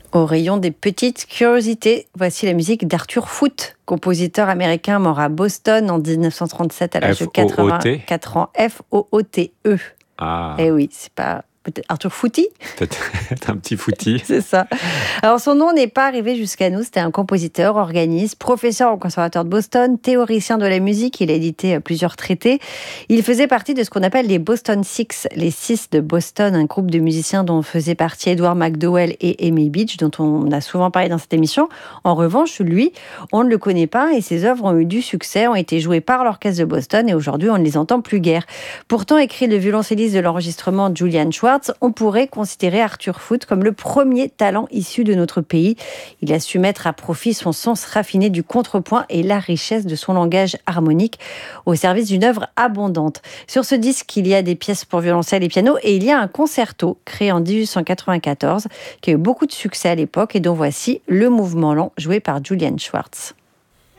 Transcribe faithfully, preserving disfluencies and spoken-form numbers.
Au rayon des petites curiosités, voici la musique d'Arthur Foote, compositeur américain mort à Boston en dix-neuf cent trente-sept à l'âge de quatre-vingt-quatre ans. F O O T E. Ah. Eh oui, c'est pas... Peut-être Arthur Footy. Peut-être un petit footy. C'est ça. Alors, son nom n'est pas arrivé jusqu'à nous. C'était un compositeur, organiste, professeur au Conservatoire de Boston, théoricien de la musique. Il a édité plusieurs traités. Il faisait partie de ce qu'on appelle les Boston Six, les Six de Boston, un groupe de musiciens dont faisaient partie Edward McDowell et Amy Beach, dont on a souvent parlé dans cette émission. En revanche, lui, on ne le connaît pas et ses œuvres ont eu du succès, ont été jouées par l'Orchestre de Boston et aujourd'hui, on ne les entend plus guère. Pourtant, écrit le violoncelliste de l'enregistrement Julian Schwartz, on pourrait considérer Arthur Foote comme le premier talent issu de notre pays. Il a su mettre à profit son sens raffiné du contrepoint et la richesse de son langage harmonique au service d'une œuvre abondante. Sur ce disque, il y a des pièces pour violoncelle et piano et il y a un concerto créé en dix-huit cent quatre-vingt-quatorze qui a eu beaucoup de succès à l'époque et dont voici le mouvement lent joué par Julian Schwartz.